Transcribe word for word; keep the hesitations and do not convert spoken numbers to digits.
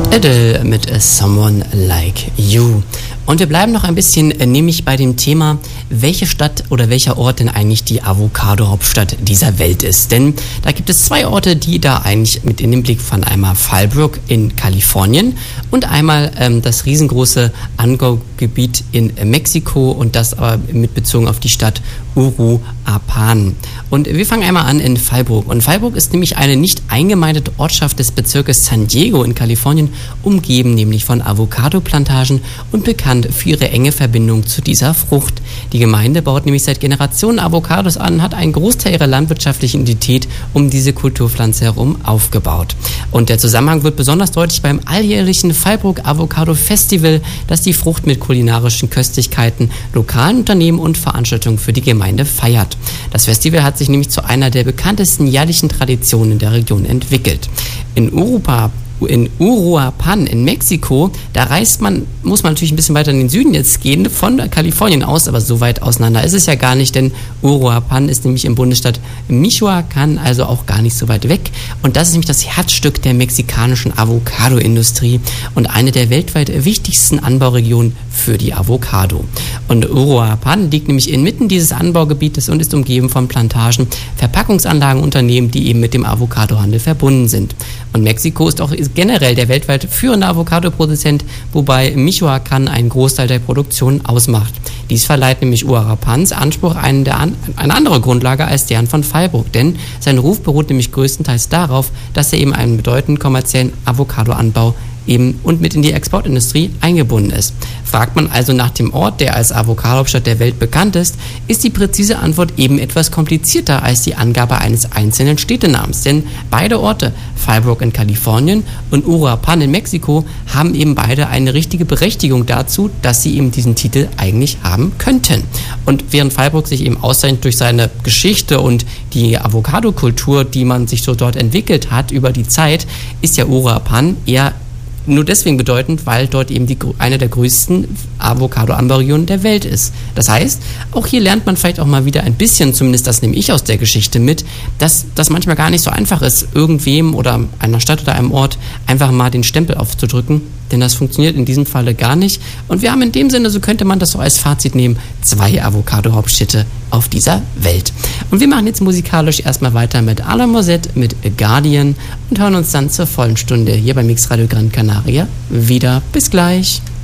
Adele mit Someone Like You. Und wir bleiben noch ein bisschen, nämlich bei dem Thema, welche Stadt oder welcher Ort denn eigentlich die Avocado-Hauptstadt dieser Welt ist. Denn da gibt es zwei Orte, die da eigentlich mit in den Blick fallen. Einmal Fallbrook in Kalifornien und einmal ähm, das riesengroße Anbaugebiet in Mexiko und das aber mit Bezug auf die Stadt Uruapan. Und wir fangen einmal an in Fallbrook. Und Fallbrook ist nämlich eine nicht eingemeindete Ortschaft des Bezirkes San Diego in Kalifornien, umgeben nämlich von Avocado-Plantagen und bekannt für ihre enge Verbindung zu dieser Frucht. Die Gemeinde baut nämlich seit Generationen Avocados an, hat einen Großteil ihrer landwirtschaftlichen Identität um diese Kulturpflanze herum aufgebaut. Und der Zusammenhang wird besonders deutlich beim alljährlichen Fallbrook Avocado Festival, das die Frucht mit kulinarischen Köstlichkeiten, lokalen Unternehmen und Veranstaltungen für die Gemeinde feiert. Das Festival hat sich nämlich zu einer der bekanntesten jährlichen Traditionen der Region entwickelt. In Urupa In Uruapan in Mexiko, da reist man, muss man natürlich ein bisschen weiter in den Süden jetzt gehen, von Kalifornien aus, aber so weit auseinander ist es ja gar nicht, denn Uruapan ist nämlich im Bundesstaat Michoacán, also auch gar nicht so weit weg. Und das ist nämlich das Herzstück der mexikanischen Avocado-Industrie und eine der weltweit wichtigsten Anbauregionen für die Avocado. Und Uruapan liegt nämlich inmitten dieses Anbaugebietes und ist umgeben von Plantagen, Verpackungsanlagen, Unternehmen, die eben mit dem Avocadohandel verbunden sind. Und Mexiko ist auch generell der weltweit führende Avocado-Produzent, wobei Michoacán einen Großteil der Produktion ausmacht. Dies verleiht nämlich Uruapans Anspruch eine, der an, eine andere Grundlage als deren von Fallbrook, denn sein Ruf beruht nämlich größtenteils darauf, dass er eben einen bedeutenden kommerziellen Avocado-Anbau eben und mit in die Exportindustrie eingebunden ist. Fragt man also nach dem Ort, der als Avocado-Hauptstadt der Welt bekannt ist, ist die präzise Antwort eben etwas komplizierter als die Angabe eines einzelnen Städtenamens. Denn beide Orte, Fallbrook in Kalifornien und Uruapan in Mexiko, haben eben beide eine richtige Berechtigung dazu, dass sie eben diesen Titel eigentlich haben könnten. Und während Fallbrook sich eben auszeichnet durch seine Geschichte und die Avocado-Kultur, die man sich so dort entwickelt hat über die Zeit, ist ja Uruapan eher nur deswegen bedeutend, weil dort eben die, eine der größten Avocado-Anbauregionen der Welt ist. Das heißt, auch hier lernt man vielleicht auch mal wieder ein bisschen, zumindest das nehme ich aus der Geschichte mit, dass das manchmal gar nicht so einfach ist, irgendwem oder einer Stadt oder einem Ort einfach mal den Stempel aufzudrücken, denn das funktioniert in diesem Falle gar nicht. Und wir haben in dem Sinne, so könnte man das so als Fazit nehmen, zwei Avocado-Hauptstädte auf dieser Welt. Und wir machen jetzt musikalisch erstmal weiter mit Alain Morissette, mit Guardian und hören uns dann zur vollen Stunde hier bei Mixradio Gran Canaria wieder. Bis gleich.